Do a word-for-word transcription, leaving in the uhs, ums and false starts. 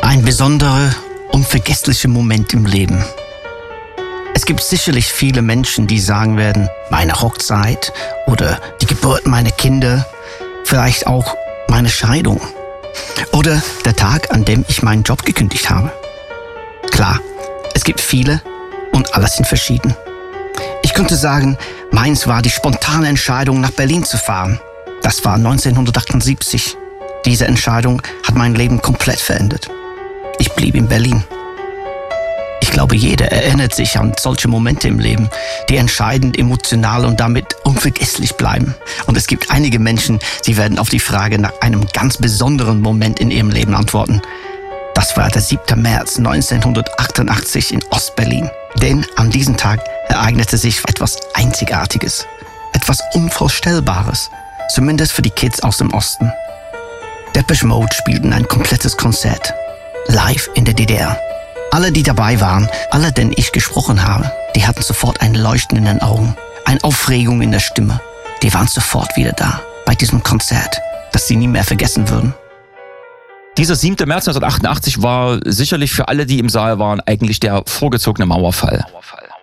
Ein besonderer, unvergesslicher Moment im Leben. Es gibt sicherlich viele Menschen, die sagen werden, meine Hochzeit oder die Geburt meiner Kinder, vielleicht auch meine Scheidung oder der Tag, an dem ich meinen Job gekündigt habe. Klar, es gibt viele und alle sind verschieden. Ich könnte sagen, meins war die spontane Entscheidung, nach Berlin zu fahren. Das war neunzehnhundertachtundsiebzig. Diese Entscheidung hat mein Leben komplett verändert. Ich blieb in Berlin. Ich glaube, jeder erinnert sich an solche Momente im Leben, die entscheidend, emotional und damit unvergesslich bleiben. Und es gibt einige Menschen, die werden auf die Frage nach einem ganz besonderen Moment in ihrem Leben antworten. Das war der siebten März neunzehnhundertachtundachtzig in Ostberlin. Denn an diesem Tag ereignete sich etwas Einzigartiges, etwas Unvorstellbares, zumindest für die Kids aus dem Osten. Depeche Mode spielten ein komplettes Konzert, live in der D D R. Alle, die dabei waren, alle, denen ich gesprochen habe, die hatten sofort ein Leuchten in den Augen, eine Aufregung in der Stimme. Die waren sofort wieder da, bei diesem Konzert, das sie nie mehr vergessen würden. Dieser siebten März neunzehnhundertachtundachtzig war sicherlich für alle, die im Saal waren, eigentlich der vorgezogene Mauerfall.